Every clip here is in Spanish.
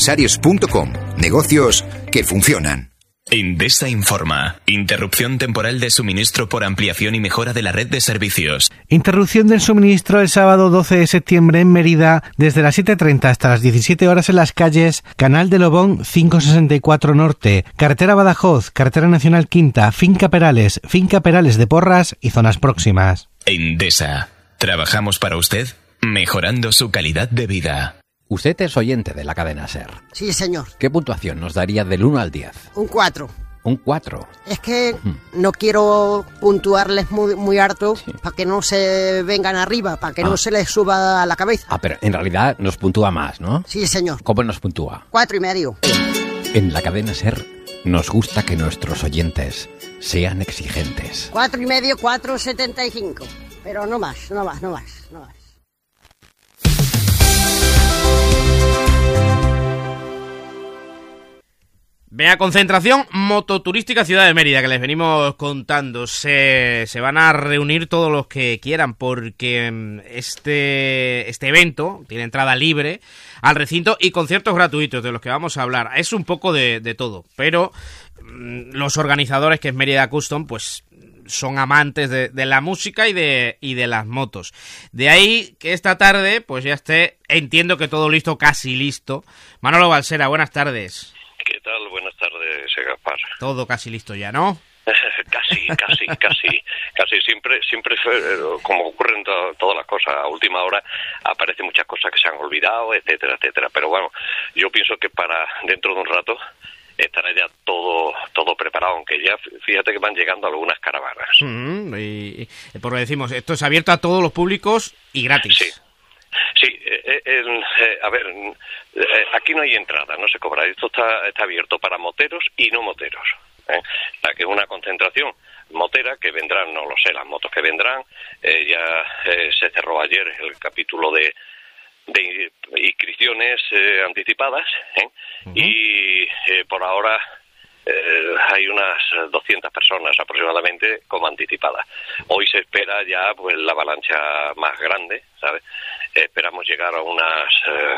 Empresarios.com. Negocios que funcionan. Endesa informa. Interrupción temporal de suministro por ampliación y mejora de la red de servicios. Interrupción del suministro el sábado 12 de septiembre en Mérida, desde las 7:30 hasta las 17 horas en las calles Canal de Lobón 564 Norte, Carretera Badajoz, Carretera Nacional Quinta, Finca Perales de Porras y zonas próximas. Endesa. Trabajamos para usted, mejorando su calidad de vida. Usted es oyente de la cadena SER. Sí, señor. ¿Qué puntuación nos daría del 1 al 10? Un 4. Un 4. Es que no quiero puntuarles muy harto para que no se vengan arriba, para que no se les suba a la cabeza. Pero en realidad nos puntúa más, ¿no? Sí, señor. ¿Cómo nos puntúa? 4,5. En la cadena SER nos gusta que nuestros oyentes sean exigentes. 4,5, 4,75. Pero no más. Vea, concentración mototurística Ciudad de Mérida, que les venimos contando. Se van a reunir todos los que quieran, porque este evento tiene entrada libre al recinto y conciertos gratuitos, de los que vamos a hablar. Es un poco de todo, pero los organizadores, que es Mérida Custom, pues son amantes de la música y de las motos. De ahí que esta tarde pues ya entiendo que todo listo, casi listo. Manolo Balsera, buenas tardes. ¿Qué tal? Buenas tardes, Gaspar. Todo casi listo ya, ¿no? Casi. Siempre como ocurren todas las cosas, a última hora aparecen muchas cosas que se han olvidado, etcétera. Pero bueno, yo pienso que para dentro de un rato estará ya todo preparado, aunque ya fíjate que van llegando algunas caravanas. Y por lo que decimos, esto es abierto a todos los públicos y gratis. Sí, aquí no hay entrada, no se cobra. Esto está abierto para moteros y no moteros. Que es una concentración motera que vendrán, no lo sé, las motos que vendrán. Se cerró ayer el capítulo de inscripciones anticipadas, y por ahora hay unas 200 personas aproximadamente como anticipadas. Hoy se espera ya pues la avalancha más grande, ¿sabes? Esperamos llegar a unas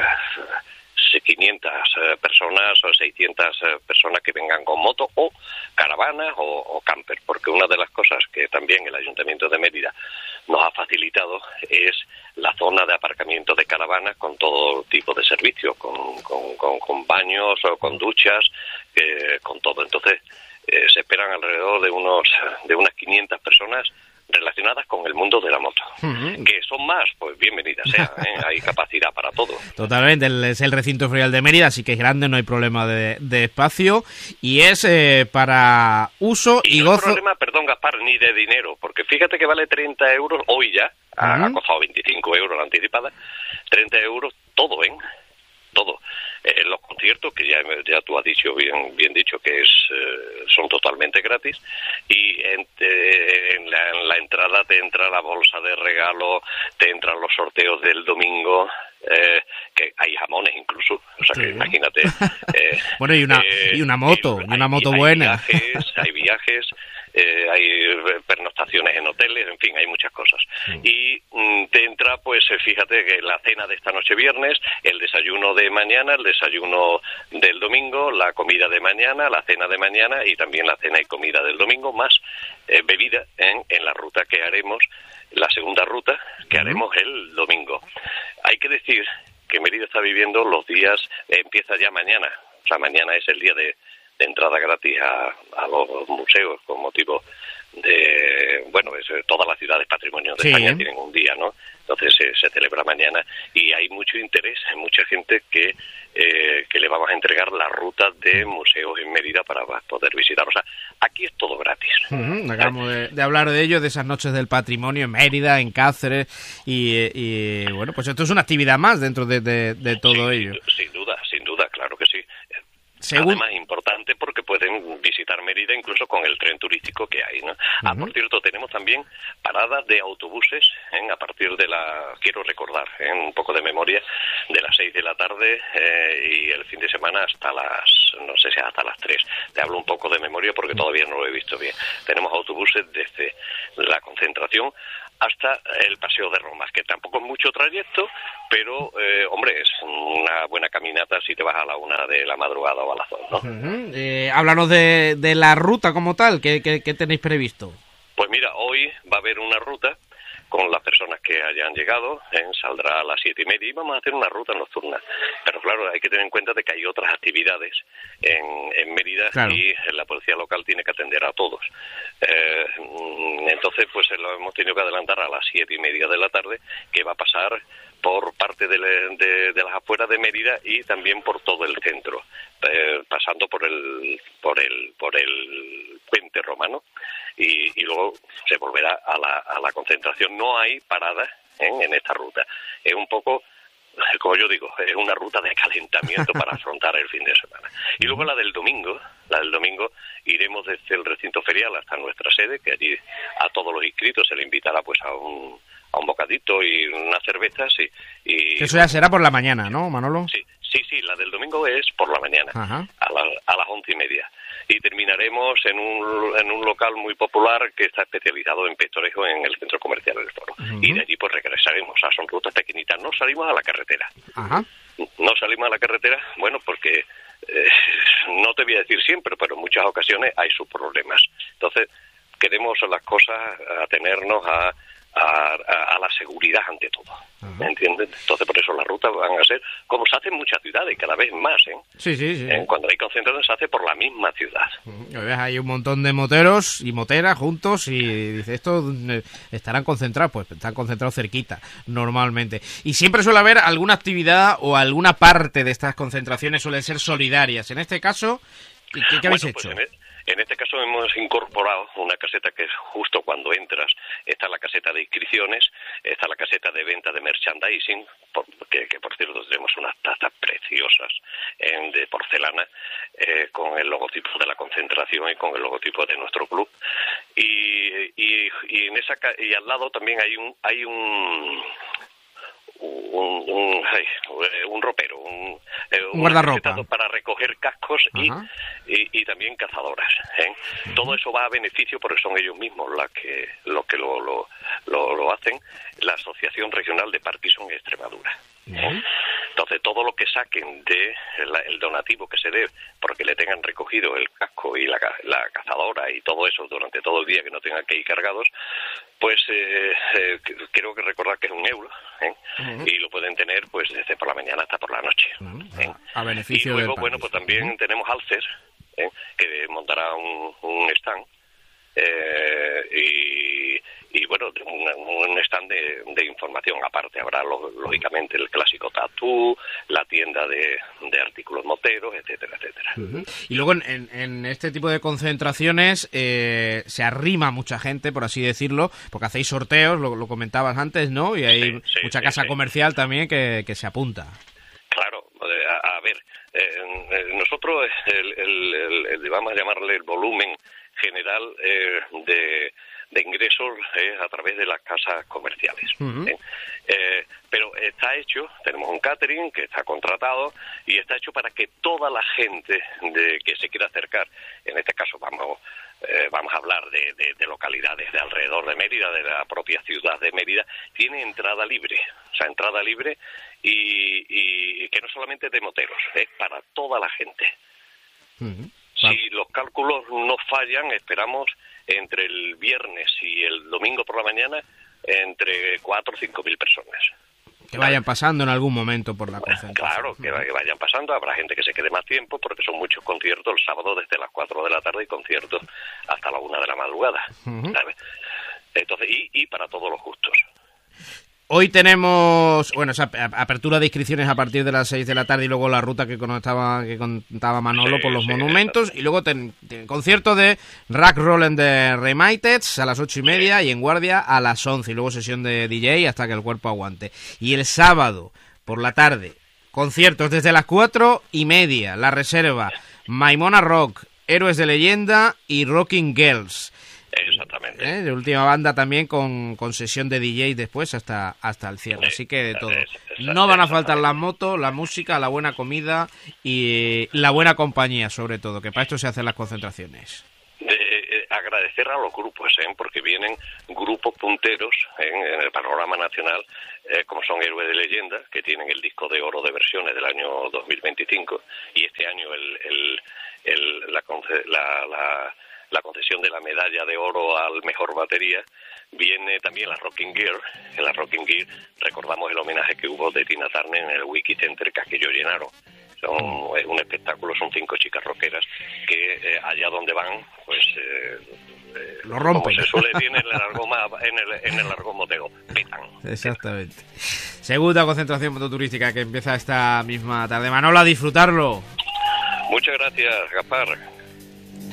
500 personas o 600 personas que vengan con moto o caravanas o camper, porque una de las cosas que también el Ayuntamiento de Mérida nos ha facilitado es la zona de aparcamiento de caravanas con todo tipo de servicios, con baños o con duchas, con todo. Entonces se esperan alrededor de unas 500 personas relacionadas con el mundo de la moto. Que son más, pues bienvenidas sea, hay capacidad para todo. Totalmente, es el recinto ferial de Mérida, así que es grande, no hay problema de espacio, y es para uso y no gozo. No hay problema, perdón Gaspar, ni de dinero, porque fíjate que vale 30 euros, hoy ya, ha costado 25 euros la anticipada, 30 euros todo, todo. Los conciertos, que ya tú has dicho, bien dicho, que son totalmente gratis, y en la entrada te entra la bolsa de regalo, te entran los sorteos del domingo, que hay jamones incluso, o sea que imagínate. Bueno, y una moto buena. Hay viajes, hay pernoctaciones en hoteles, en fin, hay muchas cosas. Y te entra, pues fíjate que la cena de esta noche viernes, el desayuno de mañana, el desayuno del domingo, la comida de mañana, la cena de mañana y también la cena y comida del domingo, más bebida en la ruta que haremos, la segunda ruta que haremos el domingo. Hay que decir que Mérida está viviendo los días, empieza ya mañana, o sea, mañana es el día de entrada gratis a los museos con motivo de, bueno, todas las ciudades patrimonio de España tienen un día, ¿no? Entonces se celebra mañana y hay mucho interés, hay mucha gente que le vamos a entregar la ruta de museos en Mérida para poder visitar. O sea, aquí es todo gratis. Acabamos de hablar de ello, de esas noches del patrimonio en Mérida, en Cáceres, y bueno, pues esto es una actividad más dentro de todo ello. Sin duda, claro que sí. Además, importante porque pueden visitar Mérida incluso con el tren turístico que hay, ¿no? Por cierto, tenemos también paradas de autobuses, a partir de quiero recordar, un poco de memoria, de las 6 de la tarde y el fin de semana hasta no sé si hasta las 3. Te hablo un poco de memoria porque todavía no lo he visto bien. Tenemos autobuses desde la concentración hasta el Paseo de Roma, que tampoco es mucho trayecto, pero, hombre, es una buena caminata si te vas a la 1 de la madrugada o a las 2, ¿no? Háblanos de la ruta como tal, ¿qué tenéis previsto? Pues mira, hoy va a haber una ruta con las personas que hayan llegado, saldrá a las 7:30 y vamos a hacer una ruta nocturna. Pero claro, hay que tener en cuenta de que hay otras actividades en Mérida, claro, y la policía local tiene que atender a todos. Entonces, pues lo hemos tenido que adelantar a las 7:30 de la tarde, que va a pasar por parte de las afueras de Mérida y también por todo el centro, pasando por el puente romano, y luego se volverá a la concentración. No hay paradas en esta ruta. Es un poco, como yo digo, es una ruta de calentamiento para afrontar el fin de semana. Y luego la del domingo iremos desde el recinto ferial hasta nuestra sede, que allí a todos los inscritos se le invitará pues a un bocadito y unas cervezas y eso ya será por la mañana, ¿no, Manolo? Sí, la del domingo es por la mañana, a las 11:30. Y terminaremos en un local muy popular que está especializado en pestorejo en el centro comercial del Foro. Y de allí pues regresaremos. O sea, son rutas pequeñitas. No salimos a la carretera. No salimos a la carretera, bueno, porque no te voy a decir siempre, pero en muchas ocasiones hay sus problemas. Entonces, queremos las cosas atenernos a la seguridad ante todo, ¿me entienden? Entonces por eso las rutas van a ser como se hace en muchas ciudades, cada vez más, Sí. Cuando hay concentración se hace por la misma ciudad. Hay un montón de moteros y moteras juntos y dice, estos estarán concentrados, pues están concentrados cerquita, normalmente. Y siempre suele haber alguna actividad o alguna parte de estas concentraciones suelen ser solidarias. En este caso, ¿qué habéis hecho? Pues en este caso hemos incorporado una caseta que es justo cuando entras. Está la caseta de inscripciones, está la caseta de venta de merchandising, que por cierto tenemos unas tazas preciosas de porcelana con el logotipo de la concentración y con el logotipo de nuestro club. Y al lado también hay un ropero, un guardarropa para recoger cascos y también cazadoras. Todo eso va a beneficio porque son ellos mismos los que lo hacen, la Asociación Regional de Parkinson Extremadura. Entonces todo lo que saquen de el donativo que se dé porque le tengan recogido el casco y la cazadora y todo eso durante todo el día, que no tengan que ir cargados, pues creo que recordar que es €1, y lo pueden tener pues desde por la mañana hasta por la noche. A beneficio y luego, del bueno, pues también tenemos Alces, que montará un stand, y bueno, un stand de información aparte. Habrá lógicamente el clásico tatú, la tienda de artículos moteros, etcétera, etcétera. Y luego en este tipo de concentraciones se arrima mucha gente, por así decirlo, porque hacéis sorteos, lo comentabas antes, ¿no? Y hay mucha casa comercial también que se apunta. Claro, a ver, nosotros vamos a llamarle el volumen general de ingresos a través de las casas comerciales. Pero está hecho, tenemos un catering que está contratado y está hecho para que toda la gente que se quiera acercar, en este caso vamos a hablar de localidades de alrededor de Mérida, de la propia ciudad de Mérida, tiene entrada libre, y que no solamente de moteros, es para toda la gente. Si los cálculos no fallan, esperamos entre el viernes y el domingo por la mañana entre 4 o 5 mil personas. Que vayan pasando en algún momento por la concentración. Claro, que vayan pasando. Habrá gente que se quede más tiempo porque son muchos conciertos el sábado desde las 4 de la tarde y conciertos hasta la 1 de la madrugada. ¿Sabes? Entonces, y para todos los gustos. Hoy tenemos, esa apertura de inscripciones a partir de las 6 de la tarde y luego la ruta que contaba Manolo por los monumentos, y luego concierto de Rack Roll de Reunited a las 8:30 y en Guardia a las 11, y luego sesión de DJ hasta que el cuerpo aguante. Y el sábado por la tarde, conciertos desde las 4:30, La Reserva, Maimona Rock, Héroes de Leyenda y Rocking Girls. Exactamente. De última banda también con sesión de DJ después hasta el cierre. Así que de todo. No van a faltar las motos, la música, la buena comida y la buena compañía, sobre todo, que para esto se hacen las concentraciones. agradecer a los grupos, porque vienen grupos punteros en el panorama nacional, como son Héroes de Leyenda, que tienen el disco de oro de versiones del año 2025, y este año la concesión de la medalla de oro al mejor batería. Viene también la Rocking Gear. En la Rocking Gear recordamos el homenaje que hubo de Tina Turner en el Wiki Center, que aquello llenaron. Es un espectáculo, son 5 chicas rockeras que allá donde van, pues lo rompen. Como se suele decir en el argot motero, petan. Exactamente. Segunda concentración mototurística que empieza esta misma tarde. Manolo, a disfrutarlo. Muchas gracias, Gaspar.